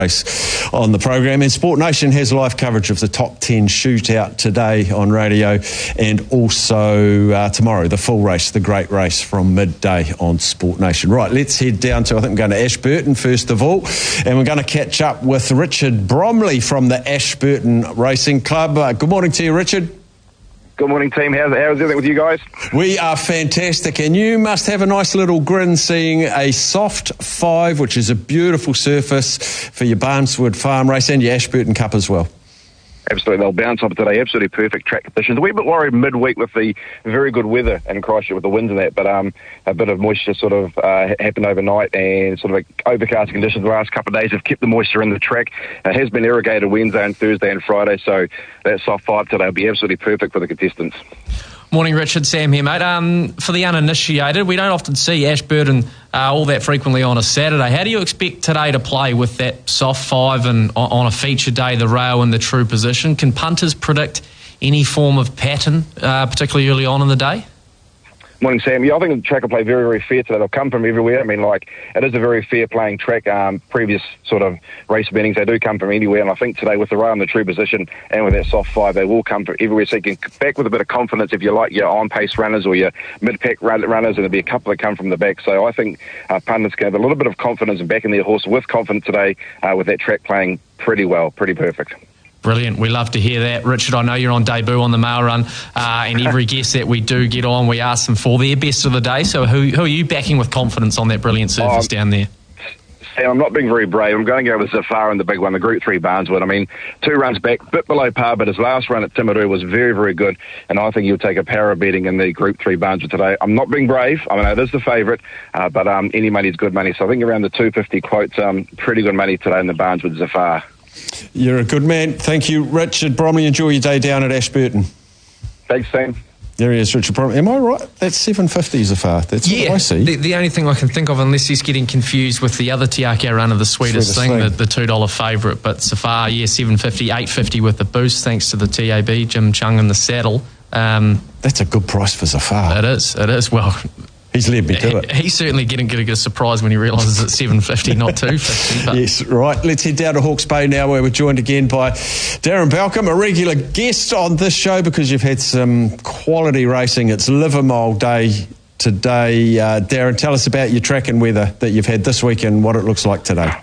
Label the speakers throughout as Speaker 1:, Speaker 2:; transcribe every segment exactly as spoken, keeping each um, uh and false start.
Speaker 1: race on the program, and Sport Nation has live coverage of the top ten shootout today on radio, and also uh, tomorrow the full race, the great race from midday on Sport Nation. Right, let's head down to, I think we're going to Ashburton first of all, and we're going to catch up with Richard Bromley from the Ashburton Racing Club. Uh, good morning to you, Richard.
Speaker 2: Good morning, team. How's, how's everything with you guys?
Speaker 1: We are fantastic, and you must have a nice little grin seeing a soft five, which is a beautiful surface for your Barneswood Farm race and your Ashburton Cup as well.
Speaker 2: Absolutely, they'll bounce up today. Absolutely perfect track conditions. A wee bit worried midweek with the very good weather in Christchurch with the winds and that, but um, a bit of moisture sort of uh, happened overnight, and sort of like overcast conditions the last couple of days have kept the moisture in the track. It has been irrigated Wednesday and Thursday and Friday, so that soft five today will be absolutely perfect for the contestants.
Speaker 3: Morning, Richard. Sam here, mate. Um, for the uninitiated, we don't often see Ashburton uh, all that frequently on a Saturday. How do you expect today to play with that soft five and on a feature day, the rail in the true position? Can punters predict any form of pattern, uh, particularly early on in the day?
Speaker 2: Morning, Sam. Yeah, I think the track will play very, very fair today. They'll come from everywhere. I mean, like, it is a very fair playing track. Um, previous sort of race beginnings, they do come from anywhere, and I think today with the rail in the true position and with that soft five, they will come from everywhere. So you can back with a bit of confidence if you like your on-pace runners or your mid-pack runners, and there'll be a couple that come from the back. So I think uh, punters can have a little bit of confidence in backing their horse with confidence today uh, with that track playing pretty well, pretty perfect.
Speaker 3: Brilliant. We love to hear that. Richard, I know you're on debut on the mail run, uh, and every guest that we do get on, we ask them for their best of the day. So who, who are you backing with confidence on that brilliant surface um, down there?
Speaker 2: Sam, I'm not being very brave. I'm going to go with Zafar in the big one, the Group three Barneswood. I mean, two runs back, bit below par, but his last run at Timaru was very, very good, and I think he'll take a power beating in the Group three Barneswood today. I'm not being brave. I mean, it is the favourite, uh, but um, any money is good money. So I think around the two fifty quotes, um, pretty good money today in the Barneswood Zafar.
Speaker 1: You're a good man. Thank you, Richard Bromley. Enjoy your day down at Ashburton.
Speaker 2: Thanks, Sam.
Speaker 1: There he is, Richard Bromley. Am I right? That's seven fifty Zafar. That's
Speaker 3: yeah,
Speaker 1: what I see.
Speaker 3: The, the only thing I can think of, unless he's getting confused with the other Te Akau runner, the Sweetest, Sweetest Thing, thing. the, the two dollar favourite. But Zafar, yeah, seven fifty, eight fifty with the boost, thanks to the T A B, Jim Chung in the saddle. Um,
Speaker 1: That's a good price for Zafar.
Speaker 3: It is, it is. Well,
Speaker 1: he's led me to it.
Speaker 3: He's certainly getting getting a surprise when he realises it's seven fifty, not two fifty. But.
Speaker 1: Yes, right. Let's head down to Hawke's Bay now, where we're joined again by Darren Balcombe, a regular guest on this show because you've had some quality racing. It's Livermore Day today. Uh, Darren, tell us about your track and weather that you've had this week and what it looks like today.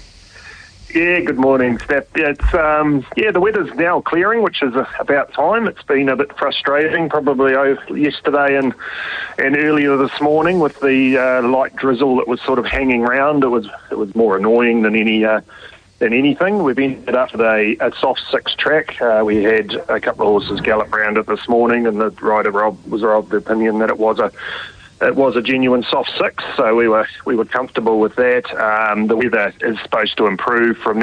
Speaker 4: Yeah, good morning, Steph. Yeah, it's um, yeah, the weather's now clearing, which is uh, about time. It's been a bit frustrating, probably over yesterday and and earlier this morning with the uh, light drizzle that was sort of hanging around. It was it was more annoying than any uh, than anything. We've ended up with a, a soft six track. Uh, we had a couple of horses gallop around it this morning, and the rider Rob was of the opinion that it was a It was a genuine soft six, so we were we were comfortable with that. Um, the weather is supposed to improve from